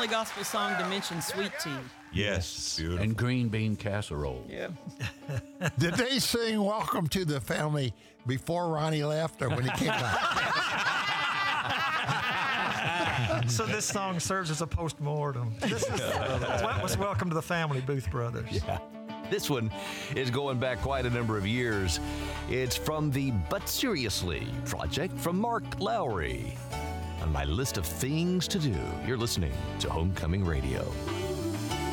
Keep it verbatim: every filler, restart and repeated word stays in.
only gospel song to mention sweet tea. Yes. Beautiful. And green bean casserole. Yeah. Did they sing Welcome to the Family before Ronnie left or when he came back? So this song serves as a postmortem. This is, that was Welcome to the Family, Booth Brothers. Yeah. This one is going back quite a number of years. It's from the But Seriously project from Mark Lowry. On my list of things to do, you're listening to Homecoming Radio.